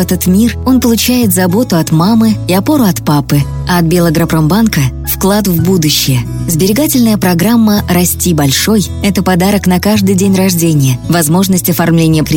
В этот мир он получает заботу от мамы и опору от папы, а от Белагропромбанка – вклад в будущее. Сберегательная программа «Расти большой» – это подарок на каждый день рождения, возможность оформления